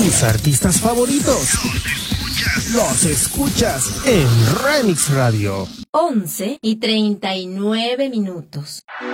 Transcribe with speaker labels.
Speaker 1: Tus artistas favoritos los escuchas en Remix Radio.
Speaker 2: 11:39.